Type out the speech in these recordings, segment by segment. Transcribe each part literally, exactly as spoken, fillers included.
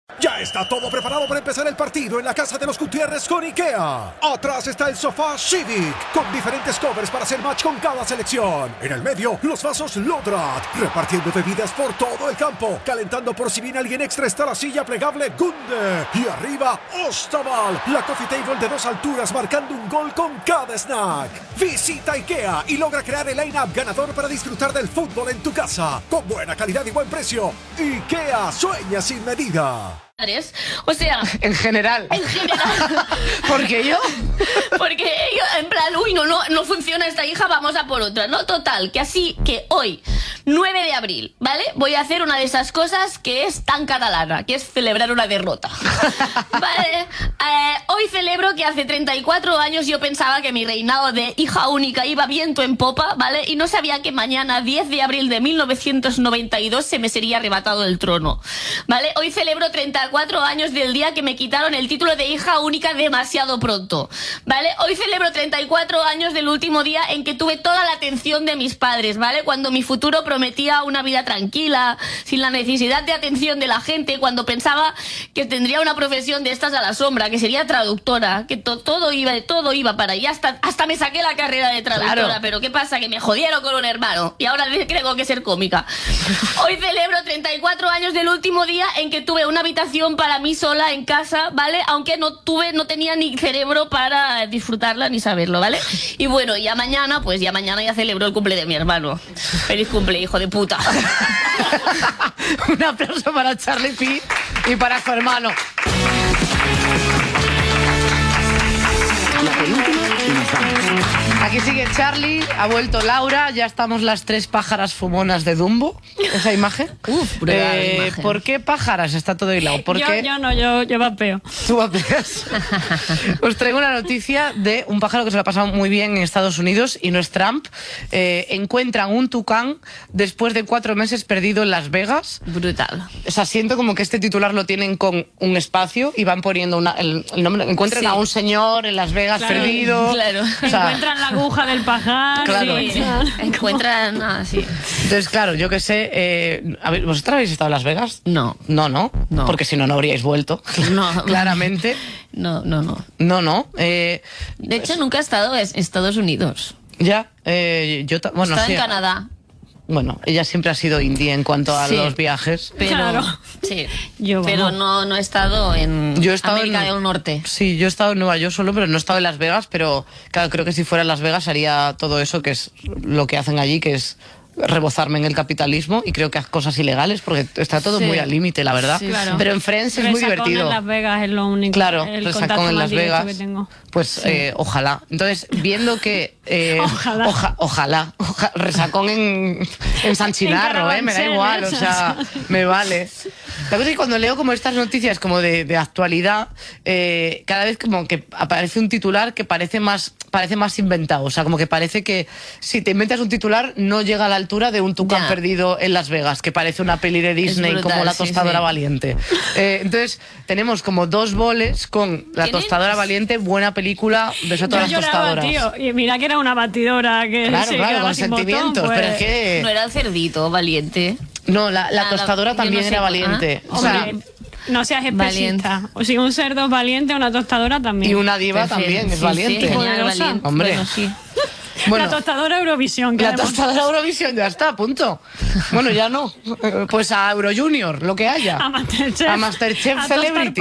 Ya está todo preparado para empezar el partido en la casa de los Gutiérrez con IKEA. Atrás está el sofá Civic, con diferentes covers para hacer match con cada selección. En el medio, los vasos Lodrat, repartiendo bebidas por todo el campo. Calentando por si viene alguien extra está la silla plegable Gunde. Y arriba, Ostaval, la coffee table de dos alturas marcando un gol con cada snack. Visita IKEA y logra crear el line-up ganador para disfrutar del fútbol en tu casa. Con buena calidad y buen precio. IKEA sueña sin medida. O sea, en general. En general. ¿Por qué yo? Porque yo, en plan, uy, no, no, no funciona esta hija, vamos a por otra. No, total, que así que hoy, nueve de abril, ¿vale? Voy a hacer una de esas cosas que es tan catalana, que es celebrar una derrota. ¿Vale? Eh, hoy celebro que hace treinta y cuatro años yo pensaba que mi reinado de hija única iba viento en popa, ¿vale? Y no sabía que mañana, diez de abril de mil novecientos noventa y dos, se me sería arrebatado el trono. ¿Vale? Hoy celebro treinta y cuatro años del día que me quitaron el título de hija única demasiado pronto, ¿vale? Hoy celebro treinta y cuatro años del último día en que tuve toda la atención de mis padres, ¿vale? Cuando mi futuro prometía una vida tranquila, sin la necesidad de atención de la gente, cuando pensaba que tendría una profesión de estas a la sombra, que sería traductora, que to todo iba todo iba para allá, hasta, hasta me saqué la carrera de traductora, claro. Pero ¿qué pasa? Que me jodieron con un hermano y ahora tengo que ser cómica. Hoy celebro treinta y cuatro años del último día en que tuve una habitación para mí sola en casa, ¿vale? Aunque no tuve, no tenía ni cerebro para disfrutarla ni saberlo, ¿vale? Y bueno, ya mañana, pues ya mañana ya celebro el cumple de mi hermano. Feliz cumple, hijo de puta. Un aplauso para Charlie P y para su hermano. La penúltima y nos vamos. Aquí sigue Charlie, ha vuelto Laura, ya estamos las tres pájaras fumonas de Dumbo. ¿Esa imagen? Uf, eh, imagen. ¿Por qué pájaras? Está todo hilado. ¿Por yo, qué? yo no, yo, yo vapeo. ¿Tú vapeas? Os traigo una noticia de un pájaro que se lo ha pasado muy bien en Estados Unidos y no es Trump. Eh, encuentran un tucán después de cuatro meses perdido en Las Vegas. Brutal. O sea, siento como que este titular lo tienen con un espacio y van poniendo una, el, el nombre. Encuentran sí. a un señor en Las Vegas claro, perdido. Claro. O sea, encuentran la aguja del pajar. Claro. Sí. Encuentran así. Entonces, claro, yo que sé. Eh, a ver, ¿vosotros habéis estado en Las Vegas? No. No, no. No. Porque si no, no habríais vuelto. No. Claramente. No, no, no. No, no. Eh, de hecho, nunca he estado en Estados Unidos. Ya. Eh, yo bueno, he estado sí, en Canadá. Bueno, ella siempre ha sido indie en cuanto a sí, los viajes. Pero, claro. Sí, yo, pero no, no he estado en yo he estado América en, del Norte. Sí, yo he estado en Nueva York solo, pero no he estado en Las Vegas. Pero claro, creo que si fuera en Las Vegas haría todo eso que es lo que hacen allí, que es rebozarme en el capitalismo y creo que haz cosas ilegales porque está todo sí. muy al límite, la verdad. Sí, claro. Pero en Friends es muy divertido. En Las Vegas es lo único. Claro, el resacón en Las Vegas. Que tengo. Pues sí. eh, ojalá. Entonces, viendo que eh, ojalá. Oja, ojalá, ojalá, resacón en, en San Chinarro, eh, me da igual, o sea, me vale. La cosa es que cuando leo como estas noticias como de, de actualidad, eh, cada vez como que aparece un titular que parece más parece más inventado, o sea, como que parece que si te inventas un titular no llega a la altura de un tucán ya. perdido en Las Vegas, que parece una peli de Disney brutal, como La Tostadora sí, sí. Valiente. Eh, entonces, tenemos como dos boles con La Tostadora Valiente, buena película, beso a todas Yo las lloraba, tostadoras. Tío. Y mira que era una batidora que claro, se claro, con sin sentimientos, botón, pues... pero es que... No era el cerdito Valiente. No, la, la ah, tostadora la, también no sé, era valiente. ¿ah? O sea, no seas especista. O si un cerdo es valiente, una tostadora también. Y una diva Perfecto. también es sí, valiente. Sí, genial, valiente. Hombre. Bueno, sí. Bueno, la tostadora Eurovisión. La tostadora Eurovisión, ya está, punto. Bueno, ya no. Pues a Euro Junior, lo que haya. A Masterchef. A Masterchef a Celebrity.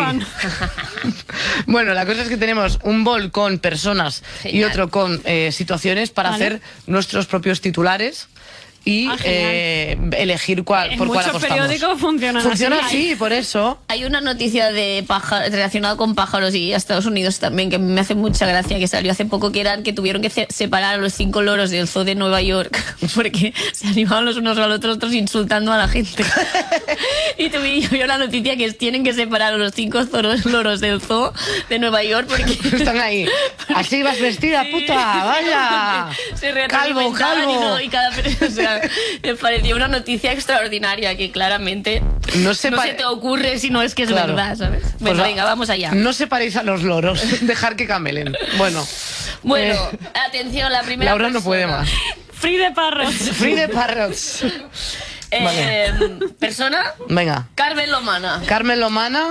Bueno, la cosa es que tenemos un bol con personas Genial. y otro con eh, situaciones para vale. hacer nuestros propios titulares. Y ah, eh, elegir cuál, en por cuál apostamos. Muchos periódicos funcionan Funciona así. así, por eso. Hay una noticia de pájaros, relacionada con pájaros y Estados Unidos también, que me hace mucha gracia, que salió hace poco, que eran que tuvieron que separar a los cinco loros del zoo de Nueva York porque se animaban los unos a los otros, otros insultando a la gente. Y tuve yo la noticia que tienen que separar a los cinco zoros, loros del zoo de Nueva York porque... Están ahí. Así vas vestida, sí, puta, vaya. Se calvo, calvo. Y, no, y cada o sea, me pareció una noticia extraordinaria que claramente no se, no se te ocurre si no es que es claro. verdad, ¿sabes? Bueno, pues venga, vamos allá. No separéis a los loros, dejar que camelen. Bueno. Bueno, eh, atención, la primera Laura persona. no puede más. Free the parrots. Free the parrots. Eh, vale. Persona. Venga. Carmen Lomana. Carmen Lomana.